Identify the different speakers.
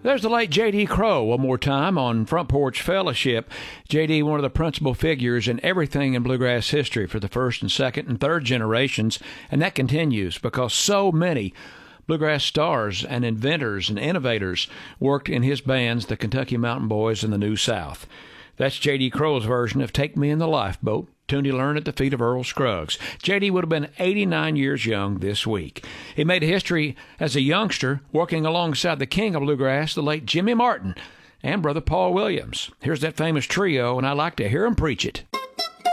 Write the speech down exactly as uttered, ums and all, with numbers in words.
Speaker 1: There's the late J D. Crowe one more time on Front Porch Fellowship. J D, one of the principal figures in everything in bluegrass history for the first and second and third generations, and that continues because so many bluegrass stars and inventors and innovators worked in his bands, the Kentucky Mountain Boys and the New South. That's J D. Crowe's version of Take Me in the Lifeboat, tune he learned at the feet of Earl Scruggs. J D would have been eighty-nine years young this week. He made history as a youngster, working alongside the king of bluegrass, the late Jimmy Martin, and Brother Paul Williams. Here's that famous trio, and I like to hear him preach it.